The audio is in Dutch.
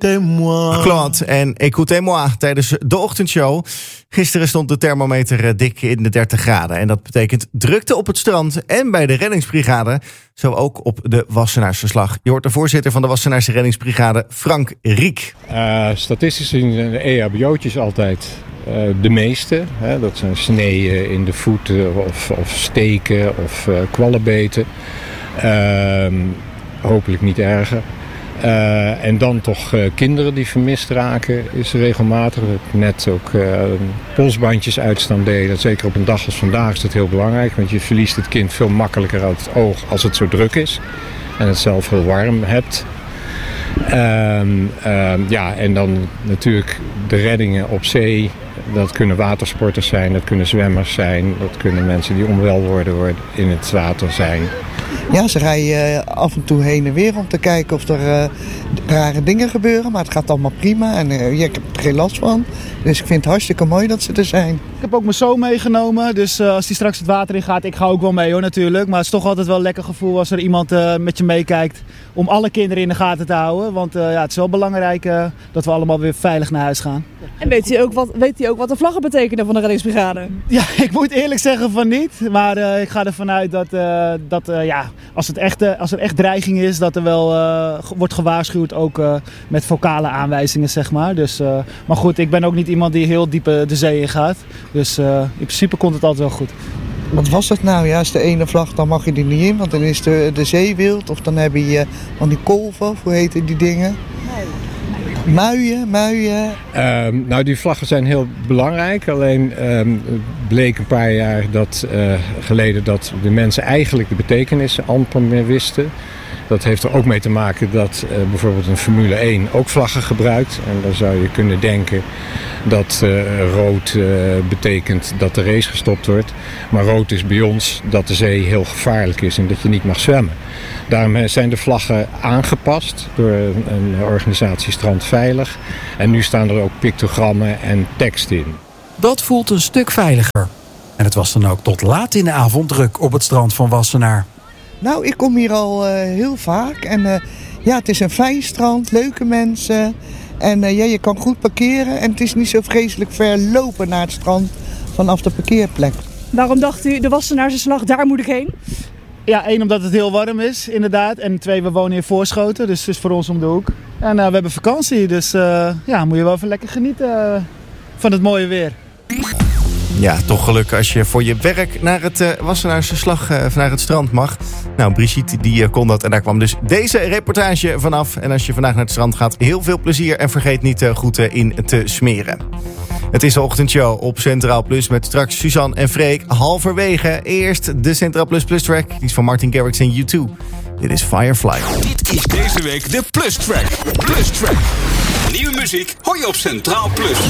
écoutez-moi. Claude en écoutez-moi tijdens de ochtendshow. Gisteren stond de thermometer dik in de 30 graden. En dat betekent drukte op het strand en bij de reddingsbrigade. Zo ook op de Wassenaarse slag. Je hoort de voorzitter van de Wassenaarse reddingsbrigade, Frank Riek. Statistisch zien de EHBO'tjes altijd de meeste. Dat zijn sneeën in de voeten of steken of kwallenbeten. Hopelijk niet erger. En dan toch kinderen die vermist raken is regelmatig. Net ook polsbandjes uitstaan delen. Zeker op een dag als vandaag is dat heel belangrijk. Want je verliest het kind veel makkelijker uit het oog als het zo druk is. En het zelf heel warm hebt. En dan natuurlijk de reddingen op zee. Dat kunnen watersporters zijn, dat kunnen zwemmers zijn. Dat kunnen mensen die onwel worden in het water zijn. Ja, ze rijden af en toe heen en weer om te kijken of er rare dingen gebeuren. Maar het gaat allemaal prima en ik heb er geen last van. Dus ik vind het hartstikke mooi dat ze er zijn. Ik heb ook mijn zoon meegenomen, dus als die straks het water in gaat, ik ga ook wel mee hoor natuurlijk. Maar het is toch altijd wel een lekker gevoel als er iemand met je meekijkt om alle kinderen in de gaten te houden. Want het is wel belangrijk dat we allemaal weer veilig naar huis gaan. En weet hij ook wat de vlaggen betekenen van de reddingsbrigade? Ja, ik moet eerlijk zeggen van niet. Maar ik ga ervan uit dat als er echt dreiging is, dat er wel wordt gewaarschuwd ook met vocale aanwijzingen, zeg maar. Dus, maar goed, ik ben ook niet iemand die heel diep de zee in gaat. Dus in principe komt het altijd wel goed. Wat was het nou? Ja, is de ene vlag, dan mag je er niet in, want dan is de zee wild. Of dan heb je van die kolven, of hoe heten die dingen? Muien. Die vlaggen zijn heel belangrijk. Alleen bleek een paar jaar geleden dat de mensen eigenlijk de betekenissen amper meer wisten. Dat heeft er ook mee te maken dat bijvoorbeeld een Formule 1 ook vlaggen gebruikt. En dan zou je kunnen denken dat rood betekent dat de race gestopt wordt. Maar rood is bij ons dat de zee heel gevaarlijk is en dat je niet mag zwemmen. Daarom zijn de vlaggen aangepast door een organisatie Strandveilig. En nu staan er ook pictogrammen en tekst in. Dat voelt een stuk veiliger. En het was dan ook tot laat in de avond druk op het strand van Wassenaar. Nou, ik kom hier al heel vaak. En het is een fijn strand, leuke mensen. En je kan goed parkeren. En het is niet zo vreselijk ver lopen naar het strand vanaf de parkeerplek. Waarom dacht u, de Wassenaarse slag, daar moet ik heen? Ja, 1, omdat het heel warm is, inderdaad. En 2, we wonen in Voorschoten, dus het is voor ons om de hoek. En we hebben vakantie, dus moet je wel even lekker genieten van het mooie weer. Ja, toch geluk als je voor je werk naar het Wassenaarse slag naar het strand mag. Nou, Brigitte die kon dat en daar kwam dus deze reportage vanaf. En als je vandaag naar het strand gaat, heel veel plezier en vergeet niet goed in te smeren. Het is de ochtendshow op Centraal Plus met straks Suzanne en Freek. Halverwege eerst de Centraal Plus track. Die is van Martin Garrix en U2. Dit is Firefly. Dit is deze week de Plus track. Nieuwe muziek hoor je op Centraal Plus.